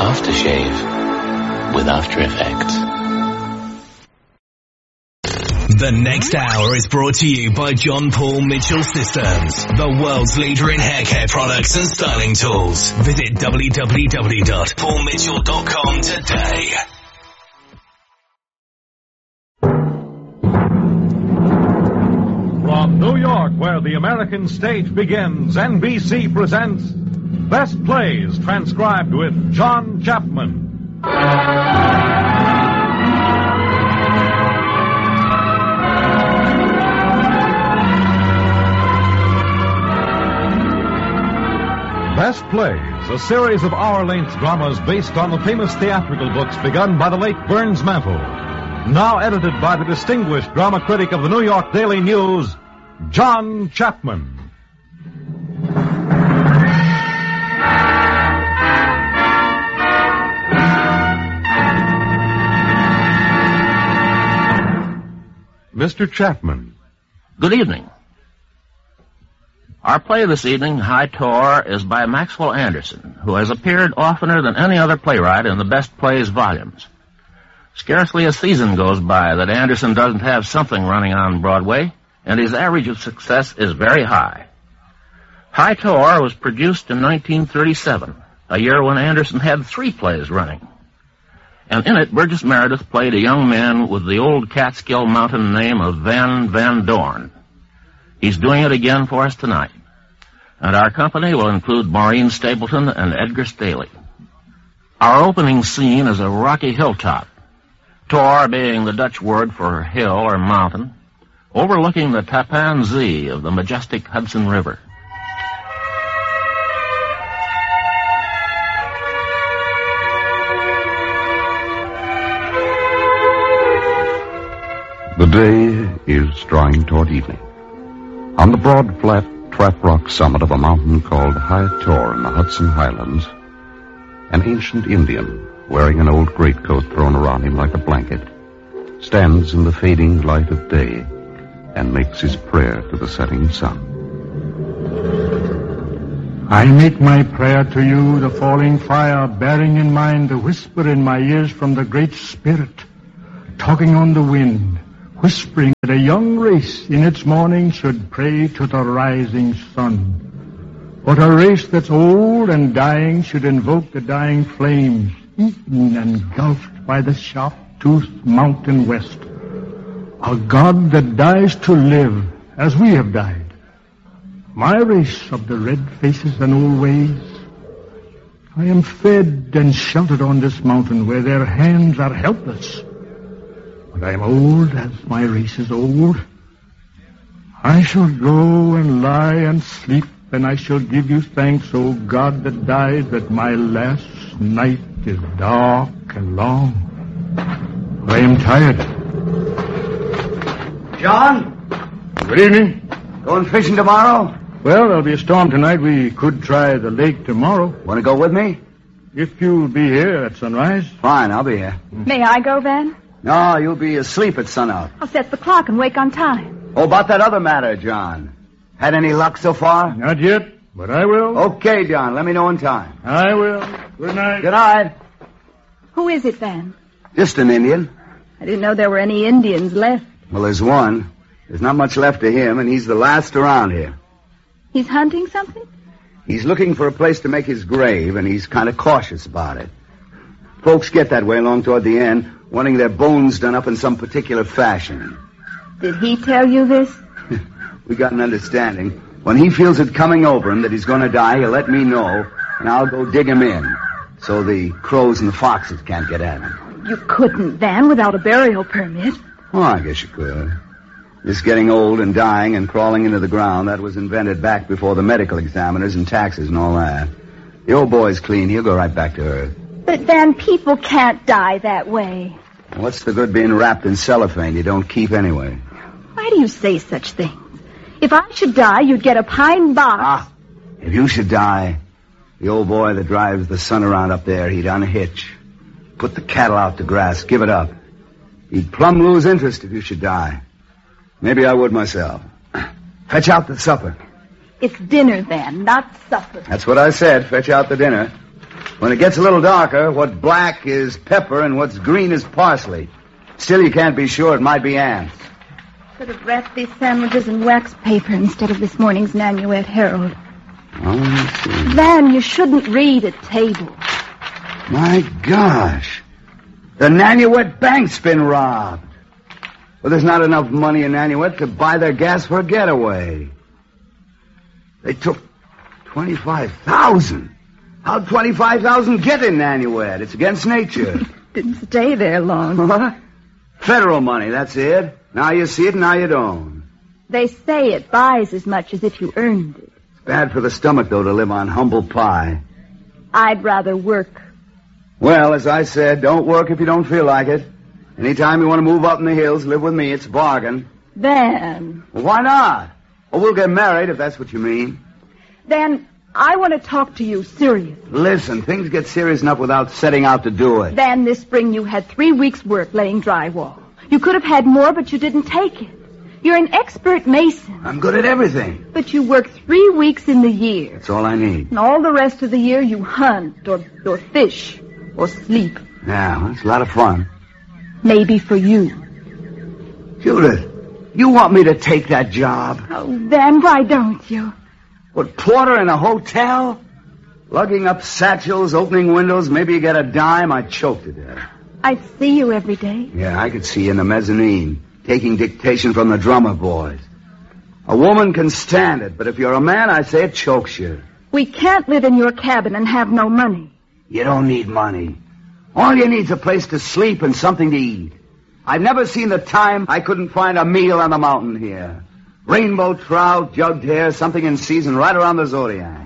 aftershave with After Effects. The next hour is brought to you by John Paul Mitchell Systems, the world's leader in hair care products and styling tools. Visit www.paulmitchell.com today. From New York, where the American stage begins, NBC presents Best Plays, transcribed with John Chapman. Best Plays, a series of hour-length dramas based on the famous theatrical books begun by the late Burns Mantle. Now edited by the distinguished drama critic of the New York Daily News, John Chapman. Mr. Chapman. Good evening. Our play this evening, High Tor, is by Maxwell Anderson, who has appeared oftener than any other playwright in the Best Plays volumes. Scarcely a season goes by that Anderson doesn't have something running on Broadway, and his average of success is very high. High Tor was produced in 1937, a year when Anderson had 3 plays running. And in it, Burgess Meredith played a young man with the old Catskill Mountain name of Van Dorn. He's doing it again for us tonight. And our company will include Maureen Stapleton and Edgar Staley. Our opening scene is a rocky hilltop, Tor being the Dutch word for hill or mountain, overlooking the Tappan Zee of the majestic Hudson River. The day is drawing toward evening. On the broad, flat, trap rock summit of a mountain called High Tor in the Hudson Highlands, an ancient Indian, wearing an old greatcoat thrown around him like a blanket, stands in the fading light of day and makes his prayer to the setting sun. I make my prayer to you, the falling fire, bearing in mind the whisper in my ears from the Great Spirit, talking on the wind, whispering that a young race in its morning should pray to the rising sun. But a race that's old and dying should invoke the dying flames, eaten and engulfed by the sharp-toothed mountain west. A God that dies to live as we have died. My race of the red faces and old ways. I am fed and sheltered on this mountain where their hands are helpless. But I am old as my race is old. I shall go and lie and sleep, and I shall give you thanks, O God that died, that my last night is dark and long. I am tired. John? Good evening. Going fishing tomorrow? Well, there'll be a storm tonight. We could try the lake tomorrow. Want to go with me? If you'll be here at sunrise. Fine, I'll be here. May I go, Van? No, you'll be asleep at sunup. I'll set the clock and wake on time. Oh, about that other matter, John. Had any luck so far? Not yet, but I will. Okay, John. Let me know in time. I will. Good night. Good night. Who is it, Van? Just an Indian. I didn't know there were any Indians left. Well, there's one. There's not much left of him, and he's the last around here. He's hunting something? He's looking for a place to make his grave, and he's kind of cautious about it. Folks get that way along toward the end, wanting their bones done up in some particular fashion. Did he tell you this? We got an understanding. When he feels it coming over him that he's going to die, he'll let me know, and I'll go dig him in, so the crows and the foxes can't get at him. You couldn't, Van, without a burial permit. Oh, I guess you could. Just getting old and dying and crawling into the ground, that was invented back before the medical examiners and taxes and all that. The old boy's clean. He'll go right back to Earth. But, Van, people can't die that way. What's the good being wrapped in cellophane you don't keep anyway? Why do you say such things? If I should die, you'd get a pine box. Ah, if you should die, the old boy that drives the sun around up there, he'd unhitch, put the cattle out to grass, give it up. He'd plumb lose interest if you should die. Maybe I would myself. Fetch out the supper. It's dinner, Van, not supper. That's what I said. Fetch out the dinner. When it gets a little darker, what's black is pepper and what's green is parsley. Still, you can't be sure. It might be ants. Should have wrapped these sandwiches in wax paper instead of this morning's Nanuet Herald. Oh, let's see. Van, you shouldn't read at table. My gosh. The Nanuet Bank's been robbed. Well, there's not enough money in Nanuet to buy their gas for a getaway. They took $25,000. How'd $25,000 get in Nanuet? It's against nature. Didn't stay there long. What? Federal money, that's it. Now you see it, now you don't. They say it buys as much as if you earned it. It's bad for the stomach, though, to live on humble pie. I'd rather work. Well, as I said, don't work if you don't feel like it. Anytime you want to move up in the hills, live with me, it's a bargain. Van. Well, why not? Well, we'll get married, if that's what you mean. Van, I want to talk to you seriously. Listen, things get serious enough without setting out to do it. Van, this spring you had 3 weeks' work laying drywall. You could have had more, but you didn't take it. You're an expert mason. I'm good at everything. But you work 3 weeks in the year. That's all I need. And all the rest of the year you hunt or fish or sleep. Yeah, well, it's a lot of fun. Maybe for you. Judith, you want me to take that job? Oh, Van, why don't you? What, porter in a hotel? Lugging up satchels, opening windows, maybe you get a dime, I'd choke to death. I see you every day. Yeah, I could see you in the mezzanine, taking dictation from the drummer boys. A woman can stand it, but if you're a man, I say it chokes you. We can't live in your cabin and have no money. You don't need money. All you need's a place to sleep and something to eat. I've never seen the time I couldn't find a meal on the mountain here. Rainbow trout, jugged hare, something in season right around the Zodiac.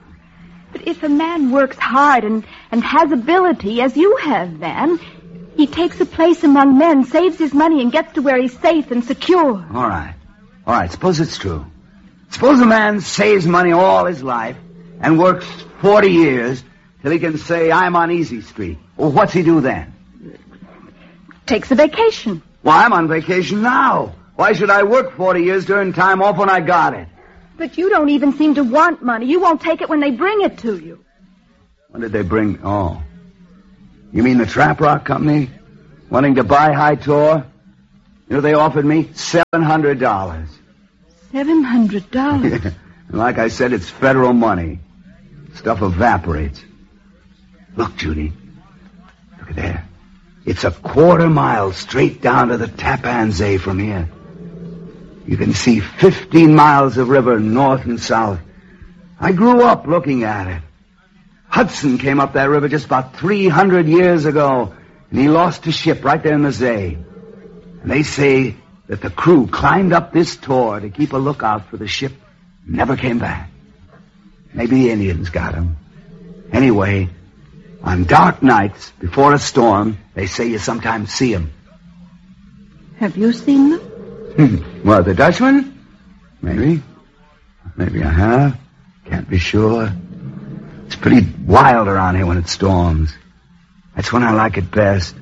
But if a man works hard and has ability, as you have, Van, he takes a place among men, saves his money, and gets to where he's safe and secure. All right, suppose it's true. Suppose a man saves money all his life and works 40 years till he can say, I'm on Easy Street. Well, what's he do then? Takes a vacation. Well, I'm on vacation now. Why should I work 40 years during time off when I got it? But you don't even seem to want money. You won't take it when they bring it to you. When did they bring... Oh. You mean the Trap Rock Company? Wanting to buy High Tor? You know, they offered me $700. $700? And like I said, it's federal money. Stuff evaporates. Look, Judy. Look at there. It's a 1/4 mile straight down to the Tappan Zee from here. You can see 15 miles of river north and south. I grew up looking at it. Hudson came up that river just about 300 years ago, and he lost a ship right there in the Zee. And they say that the crew climbed up this tor to keep a lookout for the ship and never came back. Maybe the Indians got him. Anyway, on dark nights, before a storm, they say you sometimes see them. Have you seen them? What, the Dutchman? Maybe. Maybe I have. Can't be sure. It's pretty wild around here when it storms. That's when I like it best.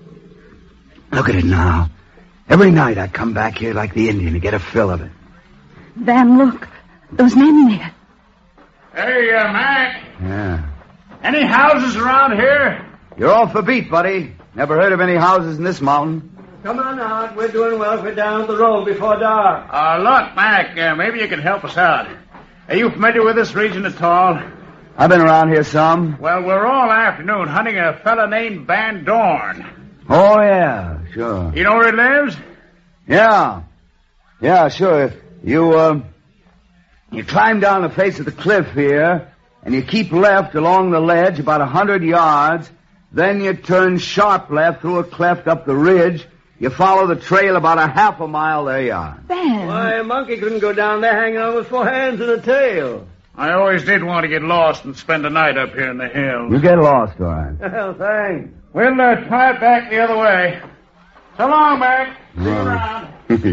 Look at it now. Every night I come back here like the Indian to get a fill of it. Van, look. Those men there. Hey, Mac. Yeah. Any houses around here? You're off the beat, buddy. Never heard of any houses in this mountain. Come on out. We're doing well. We're down the road before dark. Look, Mac, maybe you can help us out. Are you familiar with this region at all? I've been around here some. Well, we're all afternoon hunting a fella named Van Dorn. Oh, yeah, sure. You know where he lives? Yeah. Yeah, sure. You climb down the face of the cliff here, and you keep left along the ledge about 100 yards. Then you turn sharp left through a cleft up the ridge. You follow the trail about a 1/2 mile. There you are. Van. Why, a monkey couldn't go down there hanging on with 4 hands and a tail. I always did want to get lost and spend a night up here in the hills. You get lost, all right. Well, thanks. We'll try it back the other way. So long, Mac. See you around.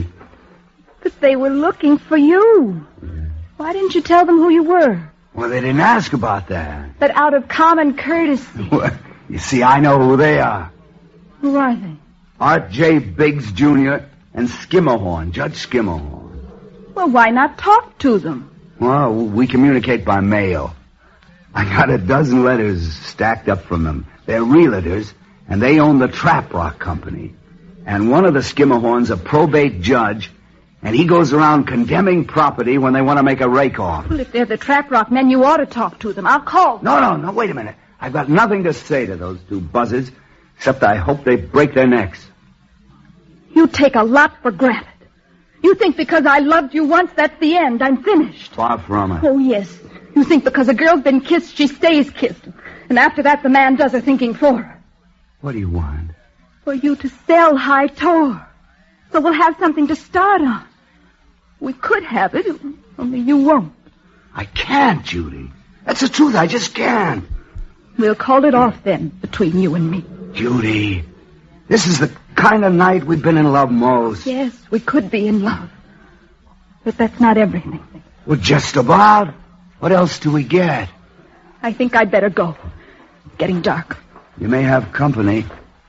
But they were looking for you. Why didn't you tell them who you were? Well, they didn't ask about that. But out of common courtesy. Well, you see, I know who they are. Who are they? Art J. Biggs, Jr. and Skimmerhorn, Judge Skimmerhorn. Well, why not talk to them? Well, we communicate by mail. I got a dozen letters stacked up from them. They're realtors, and they own the Trap Rock Company. And one of the Skimmerhorns a probate judge, and he goes around condemning property when they want to make a rake-off. Well, if they're the Trap Rock men, you ought to talk to them. I'll call them. No, wait a minute. I've got nothing to say to those two buzzards, except I hope they break their necks. You take a lot for granted. You think because I loved you once, that's the end. I'm finished. Far from it. Oh, yes. You think because a girl's been kissed, she stays kissed. And after that, the man does her thinking for her. What do you want? For you to sell High Tor. So we'll have something to start on. We could have it, only you won't. I can't, Judy. That's the truth. I just can't. We'll call it off then, between you and me. Judy, this is the kind of night we've been in love most. Yes, we could be in love. But that's not everything. Well, just about. What else do we get? I think I'd better go. It's getting dark. You may have company.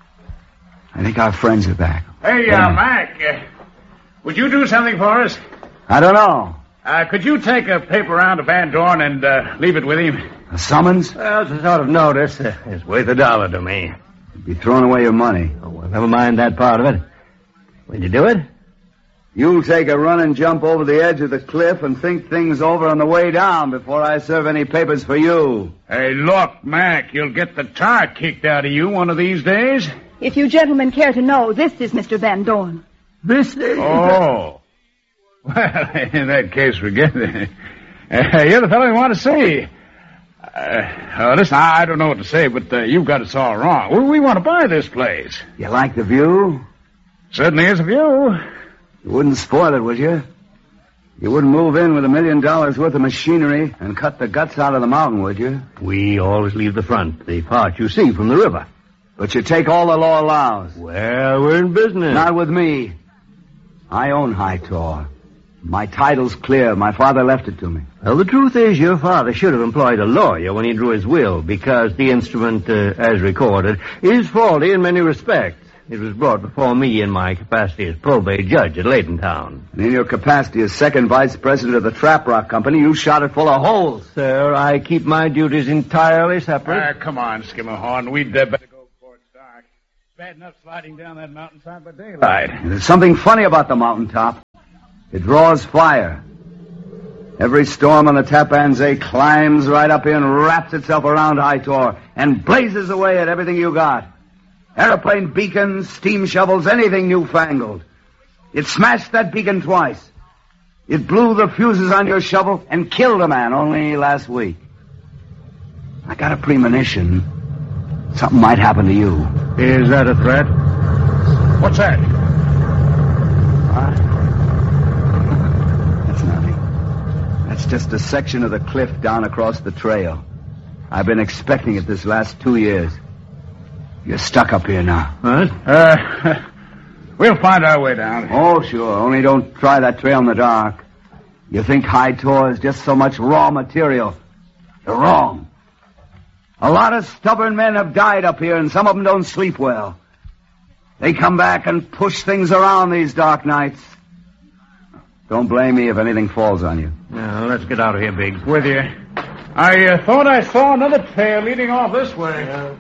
I think our friends are back. Hey, Mac, would you do something for us? I don't know. Could you take a paper round to Van Dorn and leave it with him? A summons? Well, it's a sort of notice. It's worth $1 to me. You'd be throwing away your money. Oh, well, never mind that part of it. Will you do it? You'll take a run and jump over the edge of the cliff and think things over on the way down before I serve any papers for you. Hey, look, Mac, you'll get the tar kicked out of you one of these days. If you gentlemen care to know, this is Mr. Van Dorn. This is... Oh. Well, in that case, forget it. You're the fellow we want to see. Listen, I don't know what to say, but you've got us all wrong. We want to buy this place. You like the view? Certainly is a view. You wouldn't spoil it, would you? You wouldn't move in with $1 million worth of machinery and cut the guts out of the mountain, would you? We always leave the front, the part you see from the river. But you take all the law allows. Well, we're in business. Not with me. I own High Tor. My title's clear. My father left it to me. Well, the truth is your father should have employed a lawyer when he drew his will, because the instrument, as recorded, is faulty in many respects. It was brought before me in my capacity as probate judge at Laytontown. And in your capacity as second vice president of the Trap Rock Company, you shot it full of holes. Sir, I keep my duties entirely separate. Come on, Skimmerhorn. We'd better go before it's dark. It's bad enough sliding down that mountainside by daylight. There's something funny about the mountaintop. It draws fire. Every storm on the Tappan Zee climbs right up here and wraps itself around High Tor and blazes away at everything you got. Airplane beacons, steam shovels, anything newfangled. It smashed that beacon twice. It blew the fuses on your shovel and killed a man only last week. I got a premonition. Something might happen to you. Is that a threat? What's that? That's nothing. That's just a section of the cliff down across the trail. I've been expecting it this last 2 years. You're stuck up here now. What? We'll find our way down. Oh, sure. Only don't try that trail in the dark. You think High Tor is just so much raw material. You're wrong. A lot of stubborn men have died up here, and some of them don't sleep well. They come back and push things around these dark nights. Don't blame me if anything falls on you. Now, let's get out of here, Biggs. With you. I thought I saw another trail leading off this way.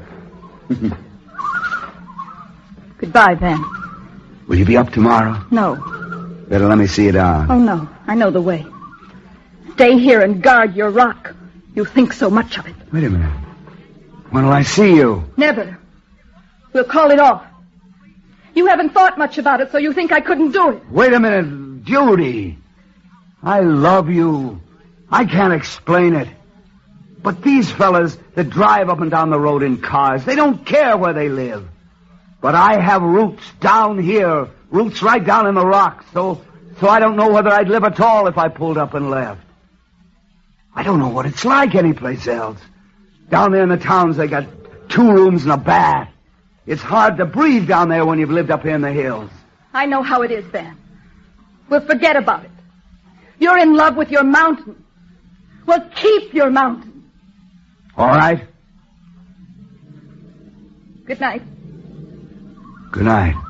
Goodbye, then. Will you be up tomorrow? No. Better let me see you down. Oh, no. I know the way. Stay here and guard your rock. You think so much of it. Wait a minute. When will I see you? Never. We'll call it off. You haven't thought much about it, so you think I couldn't do it. Wait a minute, Judy. I love you. I can't explain it. But these fellas that drive up and down the road in cars, they don't care where they live. But I have roots down here, roots right down in the rocks, so I don't know whether I'd live at all if I pulled up and left. I don't know what it's like anyplace else. Down there in the towns, they got 2 rooms and a bath. It's hard to breathe down there when you've lived up here in the hills. I know how it is, Ben. We'll forget about it. You're in love with your mountain. Well, keep your mountain. All right. Good night. Good night.